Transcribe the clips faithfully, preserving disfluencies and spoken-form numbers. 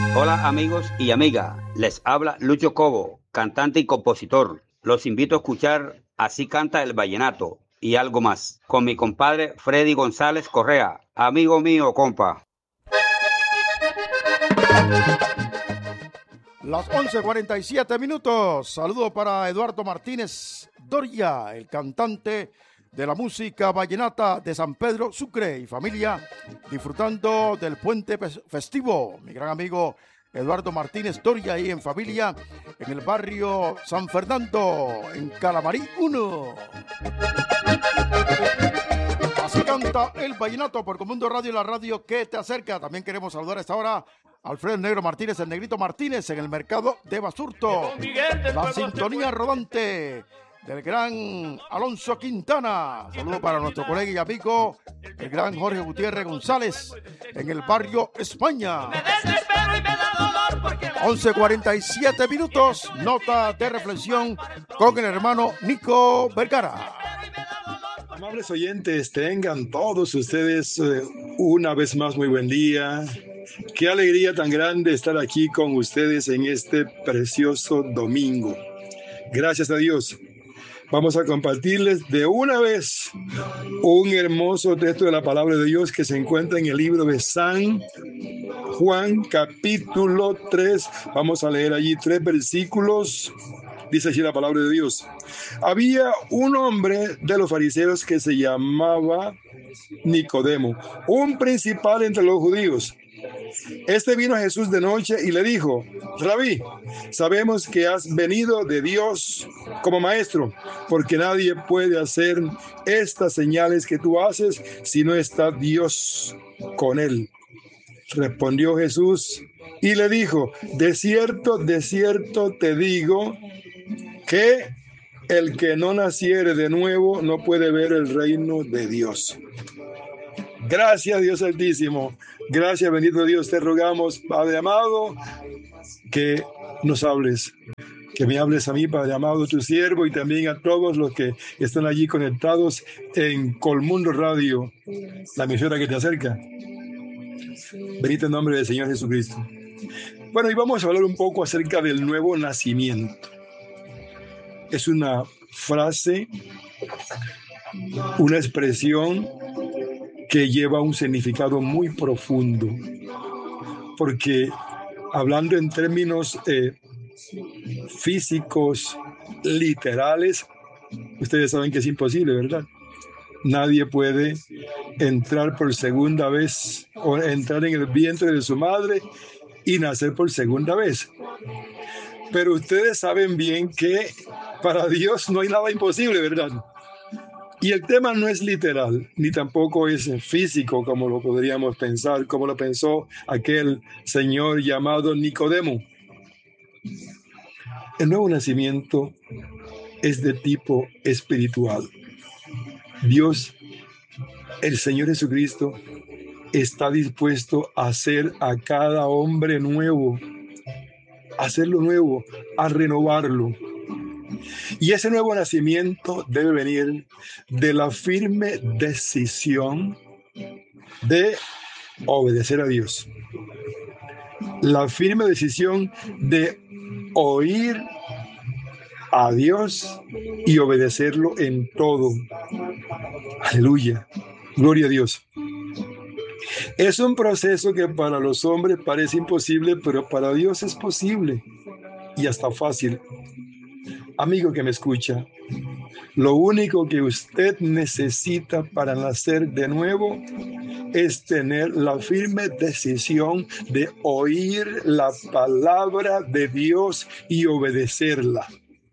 Hola amigos y amigas, les habla Lucho Cobo, cantante y compositor. Los invito a escuchar Así canta el vallenato y algo más, con mi compadre Freddy González Correa, amigo mío, compa. Las once cuarenta y siete minutos. Saludo para Eduardo Martínez Doria, el cantante de la música vallenata de San Pedro Sucre y familia, disfrutando del puente festivo. Mi gran amigo Eduardo Martínez Doria y en familia en el barrio San Fernando, en Calamarí uno. Así canta el vallenato por Comundo Radio y la radio que te acerca. También queremos saludar a esta hora Alfredo Negro Martínez, el Negrito Martínez, en el mercado de Basurto. La sintonía rodante del gran Alonso Quintana. Saludo para nuestro colega y amigo, el gran Jorge Gutiérrez González, en el barrio España. once cuarenta y siete minutos, nota de reflexión con el hermano Nico Vergara. Amables oyentes, tengan todos ustedes eh, una vez más muy buen día. Qué alegría tan grande estar aquí con ustedes en este precioso domingo. Gracias a Dios. Vamos a compartirles de una vez un hermoso texto de la palabra de Dios que se encuentra en el libro de San Juan, capítulo tres. Vamos a leer allí tres versículos. Dice así la palabra de Dios. Había un hombre de los fariseos que se llamaba Nicodemo, un principal entre los judíos. Este vino a Jesús de noche y le dijo: Rabí, sabemos que has venido de Dios como maestro, porque nadie puede hacer estas señales que tú haces si no está Dios con él. Respondió Jesús y le dijo: De cierto, de cierto te digo que el que no naciere de nuevo no puede ver el reino de Dios. Gracias, Dios Altísimo. Gracias, bendito Dios. Te rogamos, Padre amado, que nos hables. Que me hables a mí, Padre amado, tu siervo, y también a todos los que están allí conectados en Colmundo Radio, la emisora que te acerca. Bendito en nombre del Señor Jesucristo. Bueno, y vamos a hablar un poco acerca del nuevo nacimiento. Es una frase, una expresión que lleva un significado muy profundo, porque hablando en términos eh, físicos, literales, ustedes saben que es imposible, ¿verdad? Nadie puede entrar por segunda vez o entrar en el vientre de su madre y nacer por segunda vez. Pero ustedes saben bien que para Dios no hay nada imposible, ¿verdad? Y el tema no es literal, ni tampoco es físico, como lo podríamos pensar, como lo pensó aquel señor llamado Nicodemo. El nuevo nacimiento es de tipo espiritual. Dios, el Señor Jesucristo, está dispuesto a hacer a cada hombre nuevo, a hacerlo nuevo, a renovarlo. Y ese nuevo nacimiento debe venir de la firme decisión de obedecer a Dios. La firme decisión de oír a Dios y obedecerlo en todo. Aleluya. Gloria a Dios. Es un proceso que para los hombres parece imposible, pero para Dios es posible y hasta fácil. Amigo que me escucha, lo único que usted necesita para nacer de nuevo es tener la firme decisión de oír la palabra de Dios y obedecerla.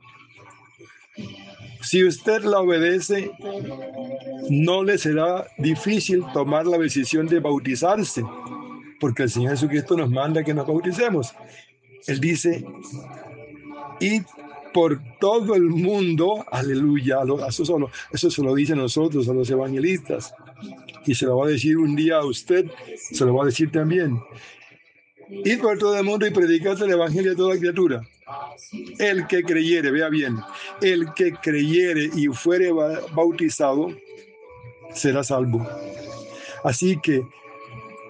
Si usted la obedece, no le será difícil tomar la decisión de bautizarse, porque el Señor Jesucristo nos manda que nos bauticemos. Él dice: id por todo el mundo, aleluya, eso, solo, eso se lo dice a nosotros, a los evangelistas, y se lo va a decir un día a usted, se lo va a decir también. Id por todo el mundo y predicad el evangelio a toda criatura. El que creyere, vea bien, el que creyere y fuere bautizado será salvo. Así que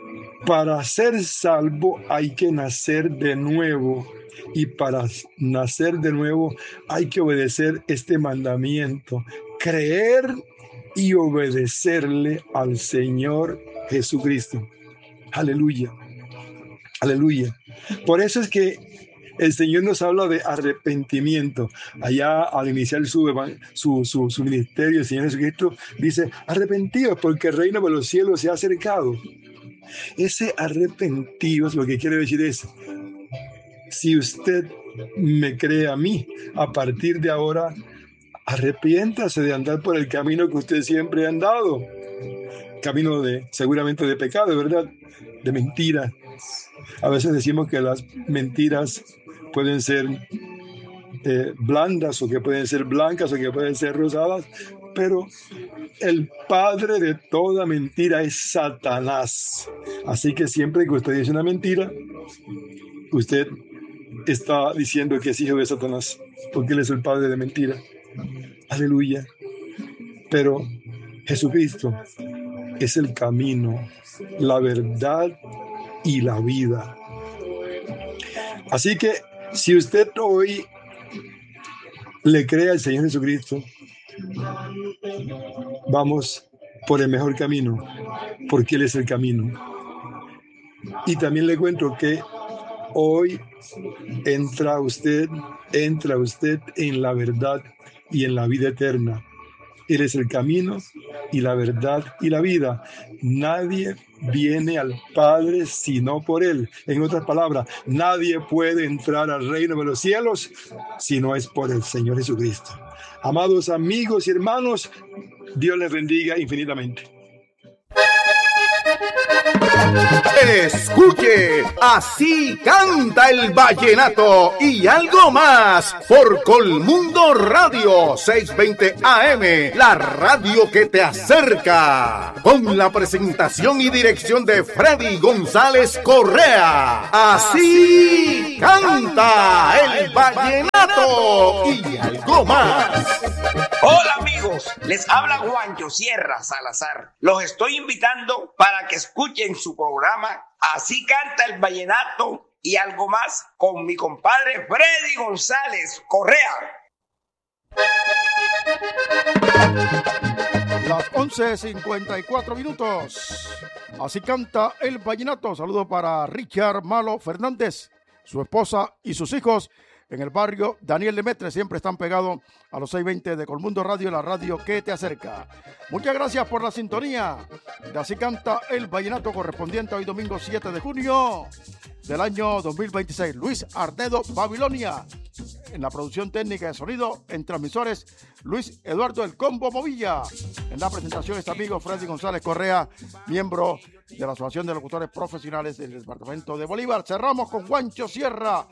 para ser salvo hay que nacer de nuevo. Y para nacer de nuevo hay que obedecer este mandamiento, creer y obedecerle al Señor Jesucristo. Aleluya, aleluya. Por eso es que el Señor nos habla de arrepentimiento. Allá al iniciar su, su, su, su ministerio, el Señor Jesucristo dice, arrepentidos porque el reino de los cielos se ha acercado. Ese arrepentidos lo que quiere decir es, si usted me cree a mí, a partir de ahora, arrepiéntase de andar por el camino que usted siempre ha andado. Camino de, seguramente de pecado, ¿verdad? De mentira. A veces decimos que las mentiras pueden ser eh, blandas o que pueden ser blancas o que pueden ser rosadas, pero el padre de toda mentira es Satanás. Así que siempre que usted dice una mentira, usted está diciendo que es hijo de Satanás, porque él es el padre de mentira. Aleluya. Pero Jesucristo es el camino, la verdad y la vida. Así que si usted hoy le cree al Señor Jesucristo, vamos por el mejor camino, porque Él es el camino. Y también le cuento que hoy entra usted, entra usted en la verdad y en la vida eterna. Él es el camino y la verdad y la vida. Nadie viene al Padre sino por Él. En otras palabras, nadie puede entrar al reino de los cielos si no es por el Señor Jesucristo. Amados amigos y hermanos, Dios les bendiga infinitamente. Escuche, así canta el vallenato y algo más por Colmundo Radio seiscientos veinte A M, la radio que te acerca, con la presentación y dirección de Freddy González Correa. Así canta el vallenato y algo más. Hola amigos, les habla Juancho Sierra Salazar. Los estoy invitando para que escuchen su programa Así canta el vallenato y algo más con mi compadre Freddy González Correa. Las once cincuenta y cuatro minutos. Así canta el vallenato. Saludos para Richard Malo Fernández, su esposa y sus hijos en el barrio Daniel Lemaitre. Siempre están pegados a los seiscientos veinte de Colmundo Radio, la radio que te acerca. Muchas gracias por la sintonía de Así canta el vallenato, correspondiente hoy domingo siete de junio del año dos mil veintiséis. Luis Arnedo Babilonia en la producción técnica de sonido, en transmisores Luis Eduardo El Combo Movilla. En la presentación este amigo Freddy González Correa, miembro de la Asociación de Locutores Profesionales del Departamento de Bolívar. Cerramos con Juancho Sierra